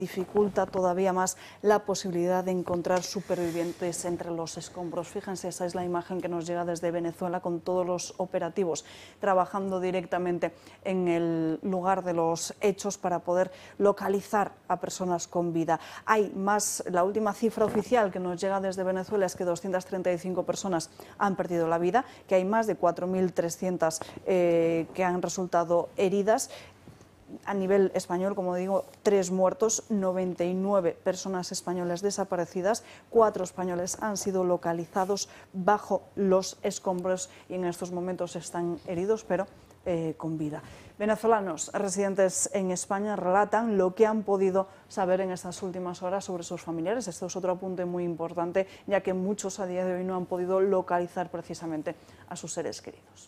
dificulta todavía más la posibilidad de encontrar supervivientes entre los escombros. Fíjense, esa es la imagen que nos llega desde Venezuela, con todos los operativos trabajando directamente en el lugar de los hechos para poder localizar a personas con vida. Hay más, la última cifra oficial que nos llega desde Venezuela es que 235 personas han perdido la vida, que hay más de 4.300 que han resultado heridas. A nivel español, como digo, 3 muertos, 99 personas españolas desaparecidas, 4 españoles han sido localizados bajo los escombros y en estos momentos están heridos, pero con vida. Venezolanos residentes en España relatan lo que han podido saber en estas últimas horas sobre sus familiares. Esto es otro apunte muy importante, ya que muchos a día de hoy no han podido localizar precisamente a sus seres queridos.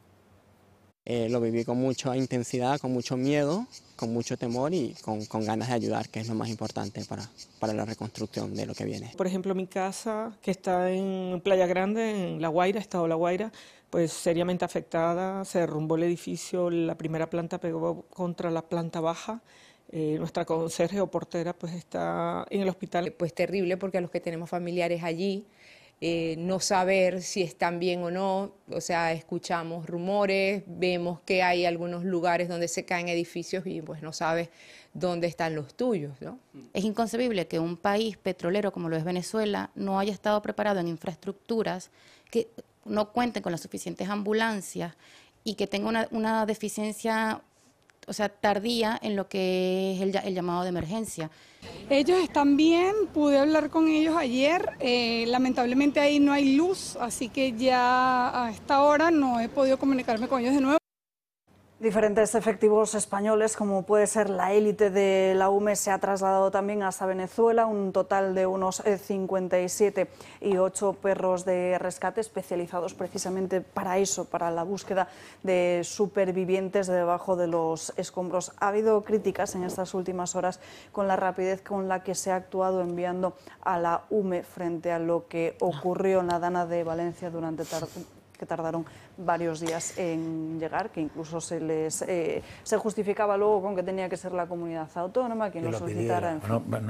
Lo viví con mucha intensidad, con mucho miedo, con mucho temor y con ganas de ayudar, que es lo más importante para la reconstrucción de lo que viene. Por ejemplo, mi casa, que está en Playa Grande, en La Guaira, estado La Guaira, pues seriamente afectada, se derrumbó el edificio, la primera planta pegó contra la planta baja. Nuestra conserje o portera pues está en el hospital. Pues terrible, porque a los que tenemos familiares allí, no saber si están bien o no, o sea, escuchamos rumores, vemos que hay algunos lugares donde se caen edificios y pues no sabes dónde están los tuyos, ¿no? Es inconcebible que un país petrolero como lo es Venezuela no haya estado preparado en infraestructuras, que no cuenten con las suficientes ambulancias y que tenga una deficiencia, o sea, tardía en lo que es el llamado de emergencia. Ellos están bien, pude hablar con ellos ayer, lamentablemente ahí no hay luz, así que ya a esta hora no he podido comunicarme con ellos de nuevo. Diferentes efectivos españoles, como puede ser la élite de la UME, se ha trasladado también hasta Venezuela, un total de unos 57 y 8 perros de rescate especializados precisamente para eso, para la búsqueda de supervivientes debajo de los escombros. Ha habido críticas en estas últimas horas con la rapidez con la que se ha actuado enviando a la UME frente a lo que ocurrió en la Dana de Valencia que tardaron varios días en llegar, que incluso se justificaba luego con que tenía que ser la comunidad autónoma quien lo solicitara.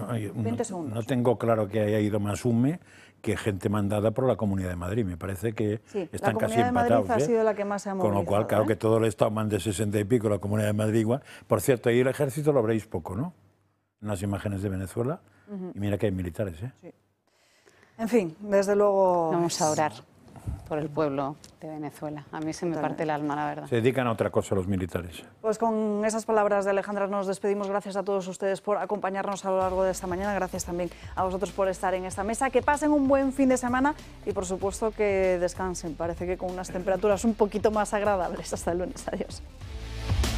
No tengo claro que haya ido más UME que gente mandada por la Comunidad de Madrid. Me parece que sí, están casi empatados. La Comunidad de Madrid ha sido la que más se ha movilizado. Con lo cual, claro que todo el Estado mande 60 y pico, la Comunidad de Madrid igual. Por cierto, ahí el ejército lo veréis poco, ¿no? En las imágenes de Venezuela. Y mira que hay militares, ¿eh? Sí. En fin, desde luego... Vamos a orar por el pueblo de Venezuela. A mí se me parte el alma, la verdad. Se dedican a otra cosa los militares. Pues con esas palabras de Alejandra nos despedimos. Gracias a todos ustedes por acompañarnos a lo largo de esta mañana. Gracias también a vosotros por estar en esta mesa. Que pasen un buen fin de semana y, por supuesto, que descansen. Parece que con unas temperaturas un poquito más agradables. Hasta el lunes. Adiós.